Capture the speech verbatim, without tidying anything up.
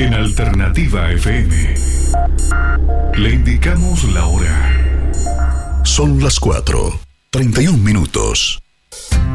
En Alternativa F M le indicamos la hora. Son las cuatro, treinta y un minutos.